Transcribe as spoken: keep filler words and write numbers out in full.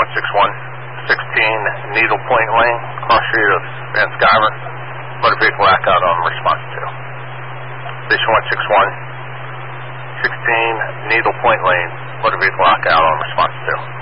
one six one, sixteen Needle Point Lane, cross street of Van Skyver. Motor vehicle blackout on response two. Station one six one, sixteen Needle Point Lane, motor vehicle blackout on response two.